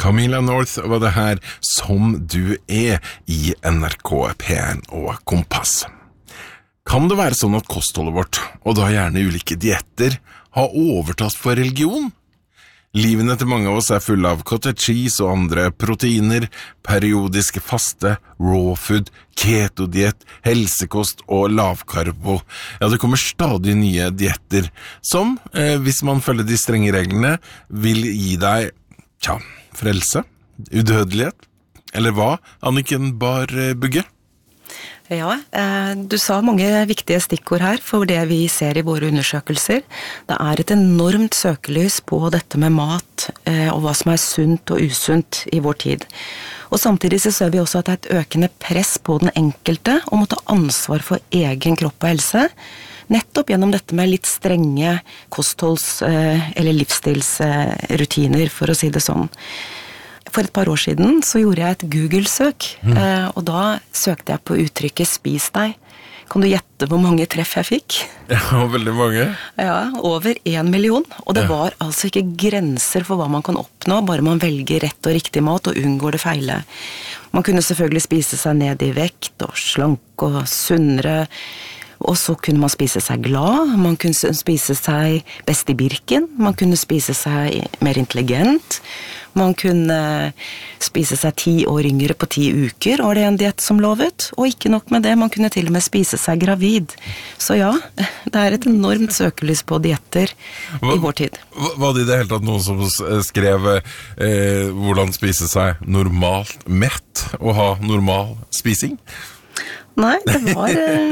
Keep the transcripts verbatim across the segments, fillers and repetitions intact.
Camilla North var det her Som du er i N R K P en og Kompass. Kan det være sånn at kostholdet vårt, og da gjerne ulike dietter, har overtatt for religion? Livene til mange av oss er fulle av cottage cheese og andre proteiner, periodiske faste, raw food, keto-diett, helsekost og lavkarbo. Ja, det kommer stadig nye dietter, som, eh, hvis man følger de strenge reglene, vil gi deg, tja, frelse, udødelighet, eller hva, Anniken Bar-Bugge? Ja, du sa mange viktige stikkord her for det vi ser i våre undersøkelser. Det er et enormt søkelys på dette med mat og hva som er sunt og usunt i vår tid. Og samtidig så ser vi også at det er et økende press på den enkelte om å ta ansvar for egen kropp og helse, nettopp gjennom dette med litt strenge kostholds- eller livsstilsrutiner, for å si det sånn. For et par år siden så gjorde jeg et Google-søk, mm. og da søkte jeg på uttrykket «spis deg». Kan du gjette hvor mange treff jeg fikk? Ja, veldig mange. Ja, over en million. Og det var altså ikke grenser for hva man kan oppnå, bare man velger rett og riktig mat og unngår det feile. Man kunne selvfølgelig spise seg ned i vekt og slank og sunnere, og så kunne man spise seg glad, man kunne spise seg best i birken, man kunne spise seg mer intelligent, man kunne spise seg ti år yngre på ti uker, var det en diett som lovet, og ikke nok med det, man kunne til og med spise seg gravid. Så ja, det er et enormt søkelys på dietter i vår tid. Var det i det hele tatt noen som skrev eh, hvordan spise seg normalt mett og ha normal spising? Nei, det var,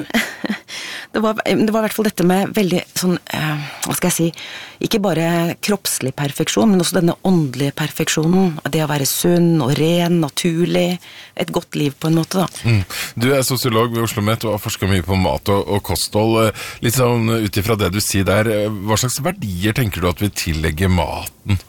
det var det var i hvert fall dette med veldig sånn, hva skal jeg si, ikke bare kroppslig perfeksjon, men også denne åndelige perfeksjonen, det å være sunn og ren, naturlig, et godt liv på en måte da. Mm. Du er sosiolog ved OsloMet og har forsket mye på mat og, og kosthold. Litt sånn utifra det du sier der, hva slags verdier tenker du at vi tillegger maten?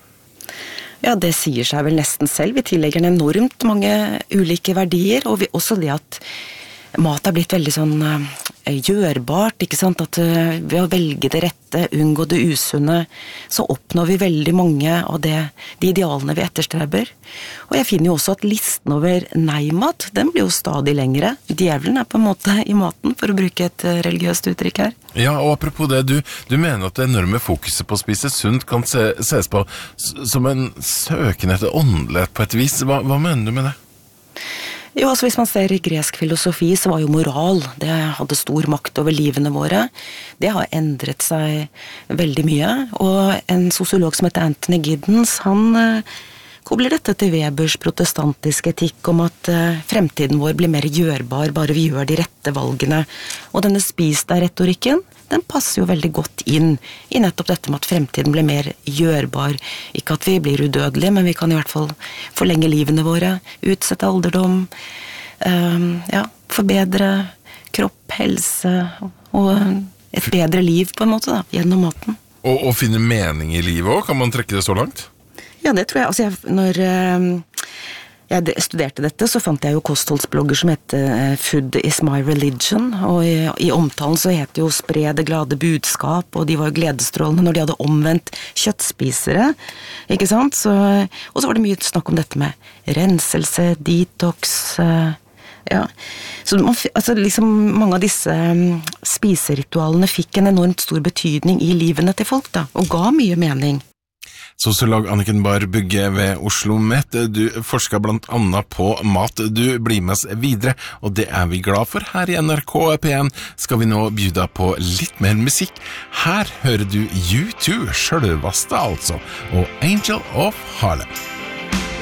Ja, det sier seg vel nesten selv. Vi tillegger den enormt mange ulike verdier, og vi, også det at mat er blitt veldig sånn uh, gjørbart, ikke sant? At uh, ved å velge det rette, unngå det usunne, så oppnår vi veldig mange av det, de idealene vi etterstreber. Og jeg finner jo også at listen over nei-mat, den blir jo stadig lengre. Djevelen er på en måte i maten, for å bruke et uh, religiøst uttrykk her. Ja, og apropos det, du, du mener at det enorme fokuset på å spise sunt kan se, ses på som en søken etter åndelighet på et vis. Hva, hva mener du med det? Jo, altså hvis man ser i gresk filosofi, så var jo moral, det hadde stor makt over livene våre. Det har endret seg veldig mye, og en sosiolog som heter Anthony Giddens, han eh, kobler dette til Webers protestantiske etikk om at eh, fremtiden vår blir mer gjørbar, bare vi gjør de rette valgene. Og denne spis deg-retorikken, den passer jo veldig godt inn i nettopp dette med at fremtiden blir mer gjørbar. Ikke at vi blir udødelige, men vi kan i hvert fall forlenge livene våre, utsette alderdom, um, ja, forbedre kropp, helse og et bedre liv på en måte da, gjennom maten. Og, og finne mening i livet også, kan man trekke det så langt? Ja, det tror jeg. Altså, jeg, når um, jeg studerte dette, så fant jeg jo kostholdsblogger som heter Food is my religion, og i, i omtalen så heter jo Spre det glade budskap, og de var jo gledesstrålende når de hadde omvendt kjøttspisere, ikke sant? Så, og så var det mye snakk om dette med renselse, detox, ja. Så man, altså liksom mange av disse um, spiseritualene fikk en enormt stor betydning i livene til folk da, og ga mye mening. Sosiolog Anniken Bar-Bugge ved OsloMet, du forsker blant annet på mat. Du blir med oss videre, og det er vi glad for. Her i N R K P en skal vi nå bjuda på litt mer musikk. Her hører du U to, selveste altså, og Angel of Harlem.